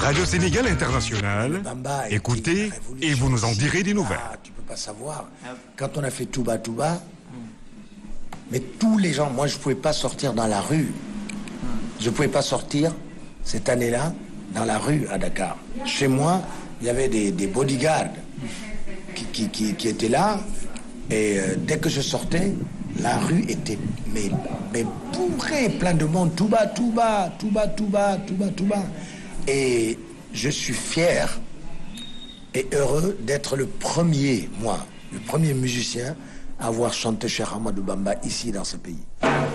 Radio Sénégal International, écoutez et vous nous en direz des nouvelles. Tu peux pas savoir. Quand on a fait Touba Touba, mais tous les gens, moi je pouvais pas sortir dans la rue. Je pouvais pas sortir cette année-là dans la rue à Dakar. Chez moi, il y avait des bodyguards qui étaient là. Et dès que je sortais, la rue était mais bourrée, plein de monde. Touba, Touba, Touba, Touba, Touba, Touba. Et je suis fier et heureux d'être le premier musicien à avoir chanté Cheikh Ahmadou Bamba ici dans ce pays.